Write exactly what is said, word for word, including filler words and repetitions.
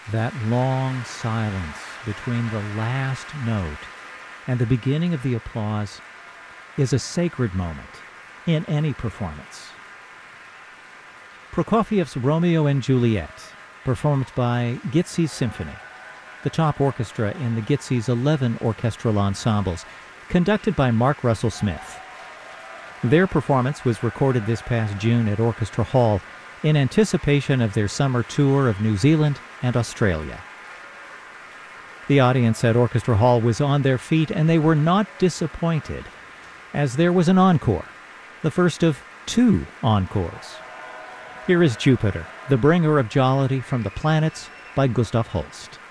That long silence between the last note and the beginning of the applause is a sacred moment in any performance. Prokofiev's Romeo and Juliet, performed by Gitsy's Symphony, the top orchestra in the Gitsy's eleven orchestral ensembles, conducted by Mark Russell Smith. Their performance was recorded this past June at Orchestra Hall in anticipation of their summer tour of New Zealand and Australia. The audience at Orchestra Hall was on their feet, and they were not disappointed, as there was an encore, the first of two encores. Here is Jupiter, the bringer of jollity from the planets, by Gustav Holst.